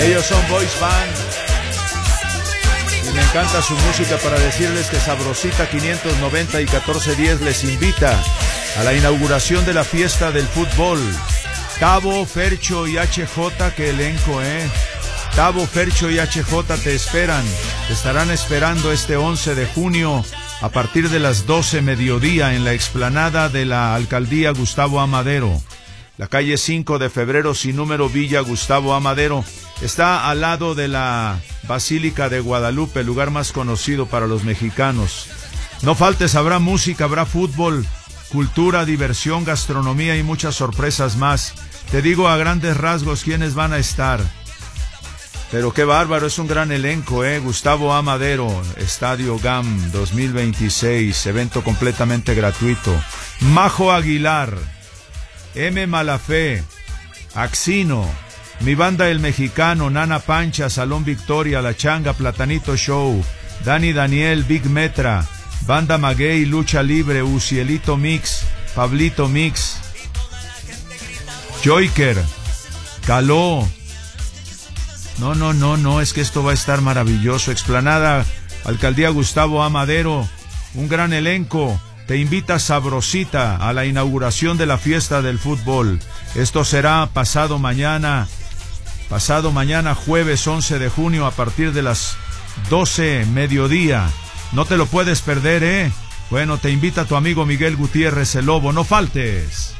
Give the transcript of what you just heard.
Ellos son Boys Band y me encanta su música para decirles que Sabrosita 590 y 1410 les invita a la inauguración de la fiesta del fútbol. Tavo, Fercho y HJ, qué elenco, Tavo, Fercho y HJ te estarán esperando este 11 de junio a partir de las 12 mediodía en la explanada de la Alcaldía Gustavo A. Madero. La calle 5 de febrero sin número, Villa Gustavo A. Madero. Está al lado de la Basílica de Guadalupe, el lugar más conocido para los mexicanos. No faltes, habrá música, habrá fútbol, cultura, diversión, gastronomía y muchas sorpresas más. Te digo a grandes rasgos quiénes van a estar. Pero qué bárbaro, es un gran elenco, Gustavo A. Madero, Estadio GAM 2026, evento completamente gratuito. Majo Aguilar, M. Malafé, Axino, Mi Banda El Mexicano, Nana Pancha, Salón Victoria, La Changa, Platanito Show, Dani Daniel, Big Metra, Banda Maguey, Lucha Libre, Ucielito Mix, Pablito Mix, Joiker, Caló. No, es que esto va a estar maravilloso. Explanada, Alcaldía Gustavo A. Madero, un gran elenco. Te invita Sabrosita a la inauguración de la fiesta del fútbol. Esto será pasado mañana jueves 11 de junio a partir de las 12 mediodía. No te lo puedes perder, Bueno, te invita tu amigo Miguel Gutiérrez, el Lobo. No faltes.